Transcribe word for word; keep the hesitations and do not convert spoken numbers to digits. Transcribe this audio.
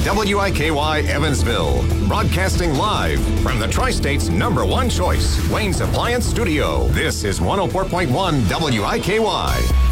W I K Y Evansville, broadcasting live from the Tri-State's number one choice, Wayne's Appliance Studio. This is one oh four point one W I K Y.